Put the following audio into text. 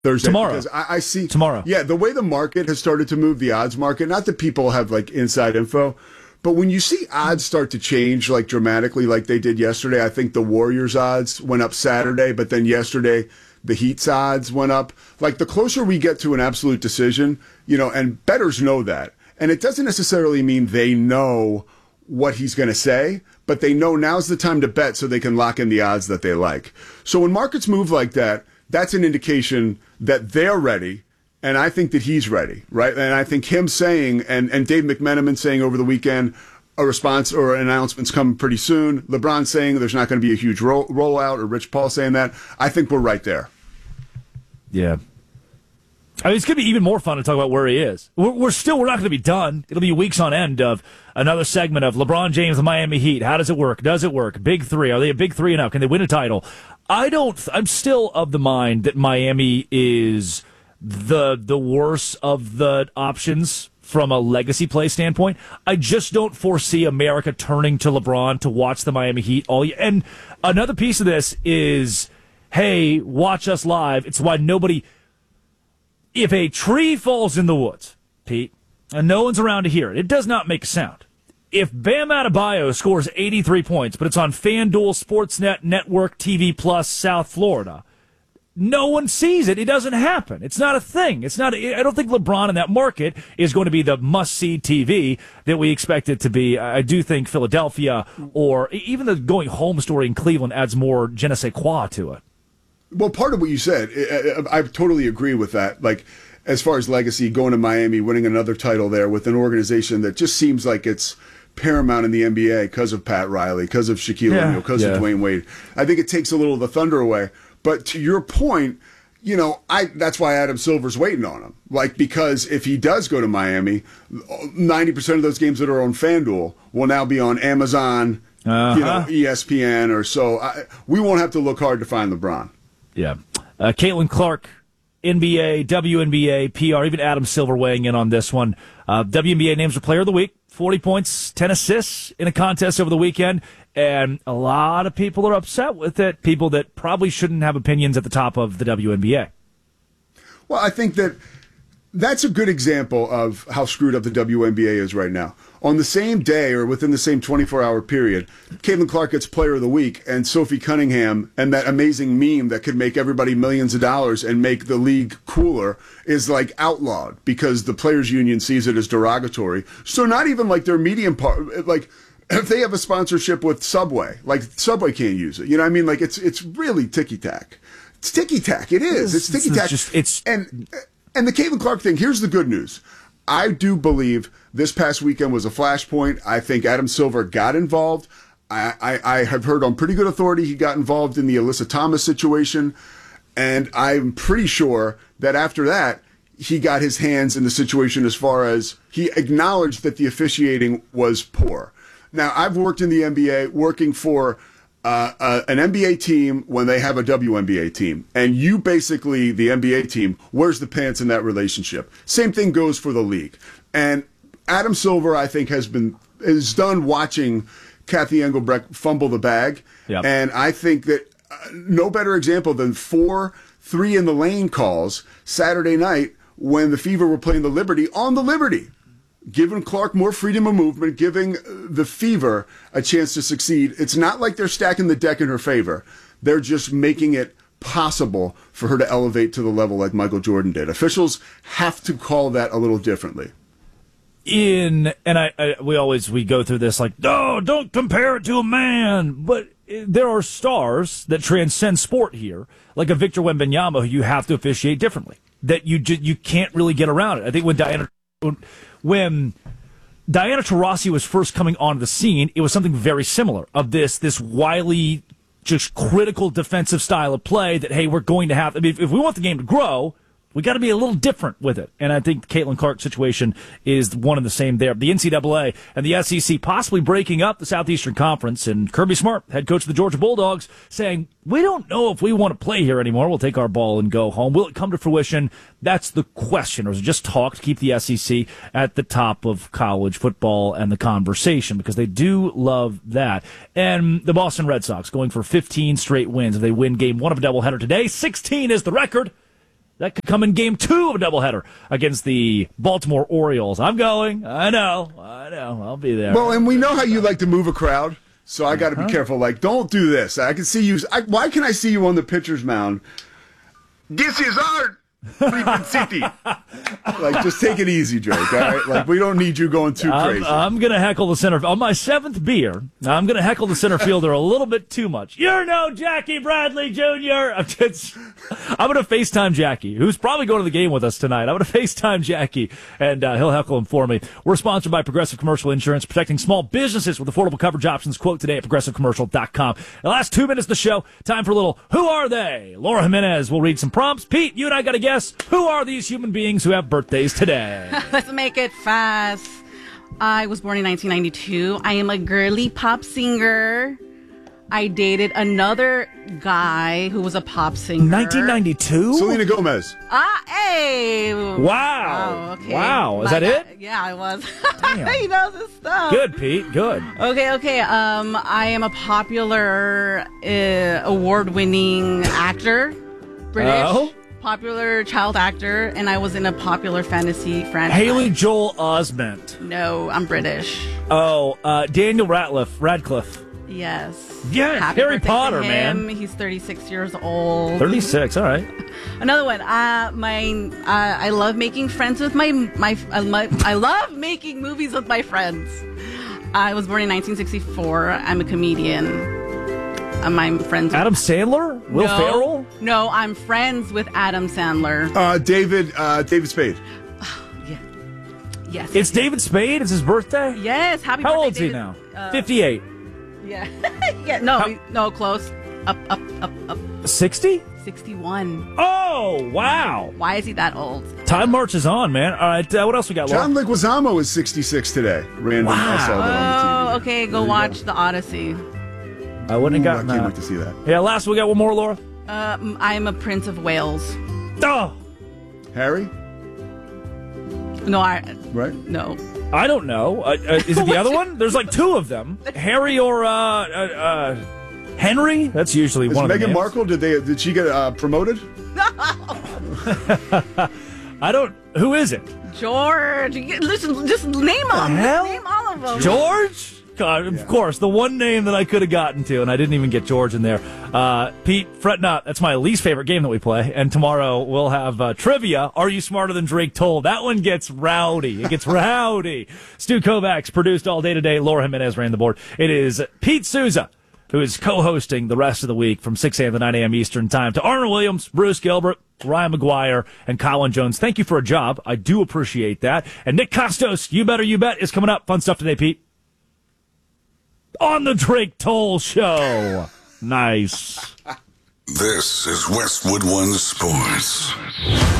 Thursday. Tomorrow. Because I see. Tomorrow. Yeah, the way the market has started to move, the odds market, not that people have like inside info, but when you see odds start to change like dramatically like they did yesterday, I think the Warriors odds went up Saturday, but then yesterday the Heat's odds went up. Like the closer we get to an absolute decision, and bettors know that. And it doesn't necessarily mean they know what he's going to say, but they know now's the time to bet so they can lock in the odds that they like. So when markets move like that, that's an indication that they're ready, and I think that he's ready, right? And I think him saying, and Dave McMenamin saying over the weekend, a response or an announcement's coming pretty soon, LeBron saying there's not going to be a huge rollout, or Rich Paul saying that, I think we're right there. Yeah. I mean, it's going to be even more fun to talk about where he is. We're not going to be done. It'll be weeks on end of another segment of LeBron James, the Miami Heat. How does it work? Does it work? Big three. Are they a big three enough? Can they win a title? I'm still of the mind that Miami is the worst of the options from a legacy play standpoint. I just don't foresee America turning to LeBron to watch the Miami Heat all year. And another piece of this is, hey, watch us live. It's why nobody... If a tree falls in the woods, Pete, and no one's around to hear it, it does not make a sound. If Bam Adebayo scores 83 points, but it's on FanDuel, Sportsnet, Network, TV Plus, South Florida, no one sees it. It doesn't happen. It's not a thing. I don't think LeBron in that market is going to be the must-see TV that we expect it to be. I do think Philadelphia or even the going home story in Cleveland adds more je ne sais quoi to it. Well, part of what you said, I totally agree with that. Like, as far as legacy, going to Miami, winning another title there with an organization that just seems like it's paramount in the NBA because of Pat Riley, because of Shaquille O'Neal, because of Dwayne Wade. I think it takes a little of the thunder away. But to your point, that's why Adam Silver's waiting on him. Like, because if he does go to Miami, 90% of those games that are on FanDuel will now be on Amazon, ESPN, or so. We won't have to look hard to find LeBron. Yeah. Caitlin Clark, NBA, WNBA, PR, even Adam Silver weighing in on this one. WNBA names her player of the week, 40 points, 10 assists in a contest over the weekend, and a lot of people are upset with it, people that probably shouldn't have opinions at the top of the WNBA. Well, I think that's a good example of how screwed up the WNBA is right now. On the same day or within the same 24-hour period, Caitlin Clark gets Player of the Week, and Sophie Cunningham and that amazing meme that could make everybody millions of dollars and make the league cooler is like outlawed because the Players Union sees it as derogatory. So not even like their medium part, like if they have a sponsorship with Subway, like Subway can't use it. You know what I mean? Like it's really ticky-tack. It's ticky-tack. It is. It's ticky-tack. And the Caitlin Clark thing, here's the good news. I do believe this past weekend was a flashpoint. I think Adam Silver got involved. I have heard on pretty good authority he got involved in the Alyssa Thomas situation. And I'm pretty sure that after that, he got his hands in the situation as far as he acknowledged that the officiating was poor. Now, I've worked in the NBA working for an NBA team when they have a WNBA team. And you basically, the NBA team, wears the pants in that relationship. Same thing goes for the league. And Adam Silver, I think, is done watching Kathy Engelbrecht fumble the bag. Yep. And I think that no better example than 4-3 in the lane calls Saturday night when the Fever were playing the Liberty on the Liberty, giving Clark more freedom of movement, giving the Fever a chance to succeed. It's not like they're stacking the deck in her favor. They're just making it possible for her to elevate to the level like Michael Jordan did. Officials have to call that a little differently. We go through this like, no, don't compare it to a man. But there are stars that transcend sport here, like a Victor Wembanyama, who you have to officiate differently. That you can't really get around it. I think when Diana Taurasi was first coming onto the scene, it was something very similar of this wily, just critical defensive style of play that, hey, we're going to have. I mean, if we want the game to grow, we got to be a little different with it. And I think the Caitlin Clark situation is one and the same there. The NCAA and the SEC possibly breaking up the Southeastern Conference, and Kirby Smart, head coach of the Georgia Bulldogs, saying, we don't know if we want to play here anymore. We'll take our ball and go home. Will it come to fruition? That's the question. Or is it just talk to keep the SEC at the top of college football and the conversation? Because they do love that. And the Boston Red Sox going for 15 straight wins. If they win game one of a doubleheader today, 16 is the record. That could come in game 2 of a doubleheader against the Baltimore Orioles. I'm going. I know. I'll be there. Well, and we know how you like to move a crowd, so I got to be careful. Like, don't do this. I can see you. Why can I see you on the pitcher's mound? This is our Cleveland City. Like, just take it easy, Drake. All right? Like, we don't need you going too crazy. I'm going to heckle the center. On my 7th beer, I'm going to heckle the center fielder a little bit too much. You're no Jackie Bradley Jr. I'm going to FaceTime Jackie, who's probably going to the game with us tonight. I'm going to FaceTime Jackie, and he'll heckle him for me. We're sponsored by Progressive Commercial Insurance, protecting small businesses with affordable coverage options. Quote today at progressivecommercial.com. The last 2 minutes of the show, time for a little Who Are They? Laura Jimenez will read some prompts. Pete, you and I got to guess, who are these human beings who have birthdays today? Let's make it fast. I was born in 1992. I am a girly pop singer. I dated another guy who was a pop singer. 1992? Selena Gomez. Hey. Wow. Okay. Wow. Is that it? Yeah, I was. Damn. He knows his stuff. Good, Pete. Good. Okay. I am a popular award-winning actor. British. Oh? Popular child actor, and I was in a popular fantasy franchise. Haley Joel Osment. No, I'm British. Oh, Daniel Radcliffe. Yes. Yeah, Happy Harry birthday Potter, to him. man. He's 36 years old. 36, all right. Another one. I love making friends with I love making movies with my friends. I was born in 1964. I'm a comedian. I'm friends with Adam Sandler? Will Ferrell? No, I'm friends with Adam Sandler. David Spade. Yeah. Yes. It's David Spade? It's his birthday? Yes. Happy How birthday, old is he David. now? 58. Yeah. Yeah. No, close. Up. 60? 61. Oh, wow. Why is he that old? Time marches on, man. All right, what else we got, Laura? John Leguizamo is 66 today. Random. Wow. I saw that on the TV. Okay, go watch The Odyssey. I wouldn't have I gotten can't that. wait to see that. Yeah, last we got one more, Laura. I am a Prince of Wales. Oh, Harry? No, Right? no. I don't know. Is it the other one? There's like 2 of them. Harry or Henry? That's usually Is one of the Meghan names. Markle, did she get promoted? I don't. Who is it? George. Listen, just name them. hell? Name all of them. George? God, of course, the one name that I could have gotten to, and I didn't even get George in there. Pete, fret not. That's my least favorite game that we play. And tomorrow we'll have trivia. Are you smarter than Drake Toll? That one gets rowdy. It gets rowdy. Stu Kovacs produced all day today. Laura Jimenez ran the board. It is Pete Souza who is co-hosting the rest of the week from 6 a.m. to 9 a.m. Eastern Time. To Arnold Williams, Bruce Gilbert, Ryan McGuire, and Colin Jones, thank you for a job. I do appreciate that. And Nick Costos, You Better You Bet, is coming up. Fun stuff today, Pete. On the Drake Toll Show. Nice. This is Westwood One Sports.